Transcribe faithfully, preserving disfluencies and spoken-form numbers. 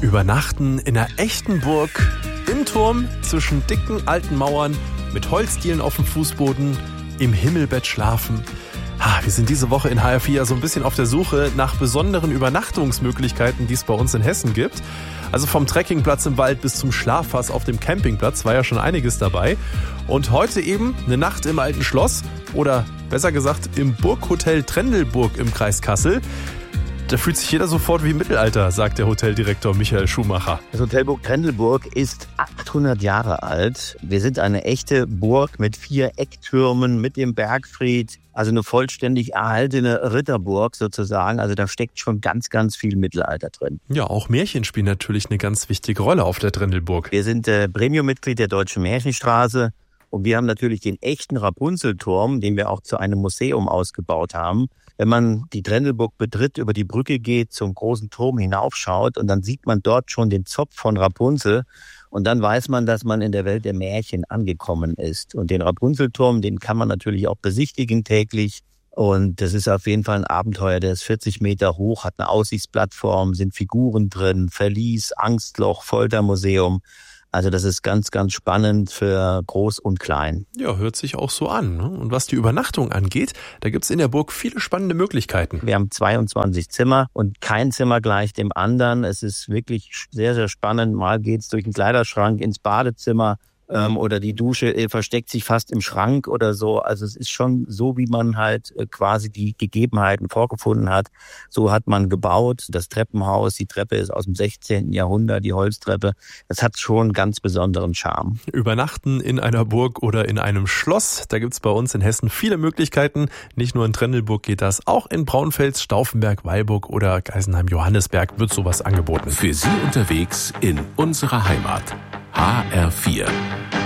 Übernachten in einer echten Burg, im Turm, zwischen dicken alten Mauern, mit Holzdielen auf dem Fußboden, im Himmelbett schlafen. Ha, wir sind diese Woche in H R vier so ein bisschen auf der Suche nach besonderen Übernachtungsmöglichkeiten, die es bei uns in Hessen gibt. Also vom Trekkingplatz im Wald bis zum Schlaffass auf dem Campingplatz war ja schon einiges dabei. Und heute eben eine Nacht im alten Schloss oder besser gesagt im Burghotel Trendelburg im Kreis Kassel. Da fühlt sich jeder sofort wie im Mittelalter, sagt der Hoteldirektor Michael Schumacher. Das Hotel Burg Trendelburg ist achthundert Jahre alt. Wir sind eine echte Burg mit vier Ecktürmen, mit dem Bergfried. Also eine vollständig erhaltene Ritterburg sozusagen. Also da steckt schon ganz, ganz viel Mittelalter drin. Ja, auch Märchen spielen natürlich eine ganz wichtige Rolle auf der Trendelburg. Wir sind äh, Premium-Mitglied der Deutschen Märchenstraße. Und wir haben natürlich den echten Rapunzelturm, den wir auch zu einem Museum ausgebaut haben. Wenn man die Trendelburg betritt, über die Brücke geht, zum großen Turm hinaufschaut und dann sieht man dort schon den Zopf von Rapunzel und dann weiß man, dass man in der Welt der Märchen angekommen ist. Und den Rapunzelturm, den kann man natürlich auch besichtigen täglich und das ist auf jeden Fall ein Abenteuer, der ist vierzig Meter hoch, hat eine Aussichtsplattform, sind Figuren drin, Verlies, Angstloch, Foltermuseum. Also das ist ganz, ganz spannend für Groß und Klein. Ja, hört sich auch so an. Und was die Übernachtung angeht, da gibt's in der Burg viele spannende Möglichkeiten. Wir haben zweiundzwanzig Zimmer und kein Zimmer gleich dem anderen. Es ist wirklich sehr, sehr spannend. Mal geht's durch den Kleiderschrank ins Badezimmer ähm, oder die Dusche äh, versteckt sich fast im Schrank oder so. Also es ist schon so, wie man halt äh, quasi die Gegebenheiten vorgefunden hat. So hat man gebaut. Das Treppenhaus, die Treppe ist aus dem sechzehnten Jahrhundert, die Holztreppe. Das hat schon einen ganz besonderen Charme. Übernachten in einer Burg oder in einem Schloss, da gibt's bei uns in Hessen viele Möglichkeiten. Nicht nur in Trendelburg geht das, auch in Braunfels, Stauffenberg, Weilburg oder Geisenheim-Johannisberg wird sowas angeboten. Für Sie unterwegs in unserer Heimat. H R vier.